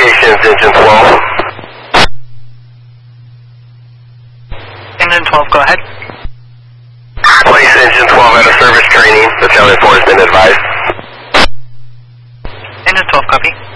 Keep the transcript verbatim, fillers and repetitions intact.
Communications, Engine twelve. Engine twelve, go ahead. Place Engine twelve at a service training. Battalion four has been advised. Engine twelve, copy.